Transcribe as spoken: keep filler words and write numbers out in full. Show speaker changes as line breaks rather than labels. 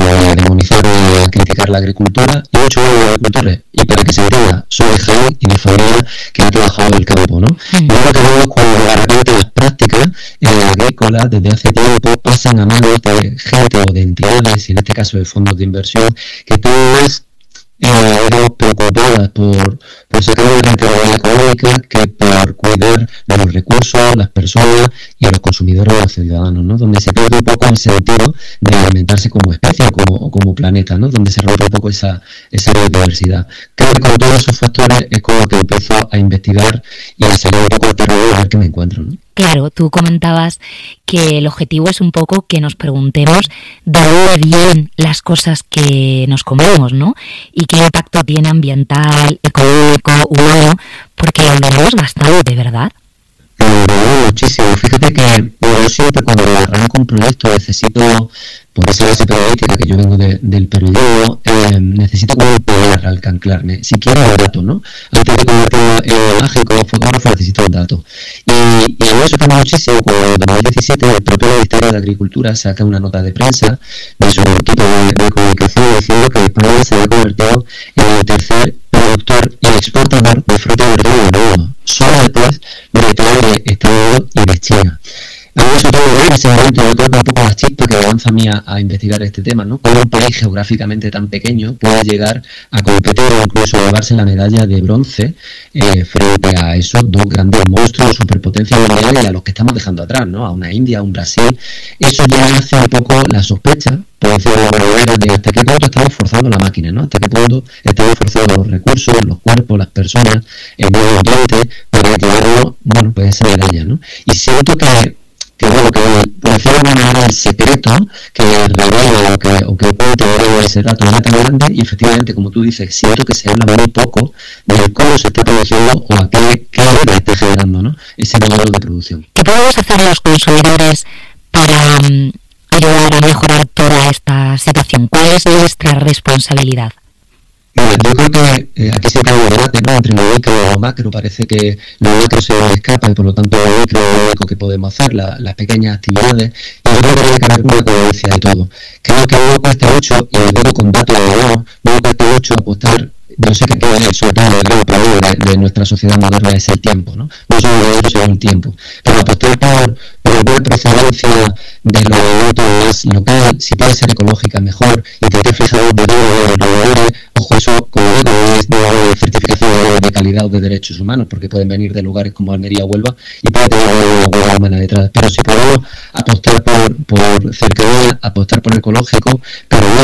a demonizar o a criticar la agricultura, y muchos agricultores, y para que se entienda, soy de Jaén y de familia que ha trabajado el campo, ¿no? Mm. Y lo que vemos cuando de repente las prácticas eh, agrícolas desde hace tiempo pasan a manos de gente o de entidades, y en este caso de fondos de inversión, que todo es Eh, preocupadas por, por sacar una rentabilidad económica que por cuidar de los recursos, las personas y a los consumidores o los ciudadanos, ¿no? Donde se pierde un poco el sentido de alimentarse como especie o como, como planeta, ¿no? Donde se rompe un poco esa, esa biodiversidad. Creo que con todos esos factores es como que empiezo a investigar y a salir un poco al terreno y a ver qué me encuentro, ¿no?
Claro, tú comentabas que el objetivo es un poco que nos preguntemos de dónde vienen las cosas que nos comemos, ¿no? Y qué impacto tiene ambiental, económico, humano, porque lo vemos bastante, ¿verdad?
Eh, muchísimo. Fíjate que yo siempre cuando arranco un proyecto necesito, por esa base periodística que yo vengo de, del periodismo, eh, necesito como poder al anclarme. Si quiero el dato, ¿no? Antes de convertirme en mágico fotógrafo necesito el dato. Y, y en eso estamos muchísimo. Cuando en dos mil diecisiete el propio Ministerio de Agricultura saca una nota de prensa de su equipo de, de comunicación diciendo que España se había convertido en el tercer productor y exportador de fruta y verdura del mundo, solo después de Italia, de Estados Unidos y de China. A mí eso todo en ese momento yo creo que un poco la chispa que avanza a mí a, a investigar este tema, ¿no? Cómo un país geográficamente tan pequeño puede llegar a competir o incluso a llevarse la medalla de bronce eh, frente a esos dos grandes monstruos, superpotencias mundiales y a los que estamos dejando atrás, ¿no? A una India, a un Brasil. Eso ya hace un poco la sospecha, por decirlo de alguna manera, de hasta qué punto estamos forzando la máquina, ¿no? Hasta qué punto estamos forzando los recursos, los cuerpos, las personas, el medio ambiente, para llevarlo, bueno, pues esa medalla, ¿no? Y siento que que bueno, que por decirlo de alguna manera el secreto que revela o que, o que puede tener ese dato es tan grande, y efectivamente, como tú dices, siento que se habla muy poco de cómo se está produciendo o a qué, qué hora está generando, ¿no? Ese modelo de producción.
¿Qué podemos hacer los consumidores para um, ayudar a mejorar toda esta situación? ¿Cuál es nuestra responsabilidad?
Bueno, yo creo que eh, aquí se cae un debate, ¿no? Entre lo micro y lo macro. Parece que lo macro se escapa y por lo tanto lo micro es lo único que podemos hacer, la, las pequeñas actividades. Y yo creo que tiene que haber una coherencia de todo. Creo que no cuesta mucho, y lo digo con datos de no, no cuesta mucho apostar. Yo sé que todo es, sobre todo el gran problema de, de nuestra sociedad moderna es el tiempo, ¿no? No solo de ellos, sino el tiempo. Pero apostar por, por buena procedencia de lo producto más local, si puede ser ecológica, mejor, intentar fijar de los reguladores, ojo, eso, como digo, es de certificación de calidad o de derechos humanos, porque pueden venir de lugares como Almería o Huelva y puede tener una huelga humana detrás. Pero si podemos apostar por, por cercanía, apostar por ecológico, pero no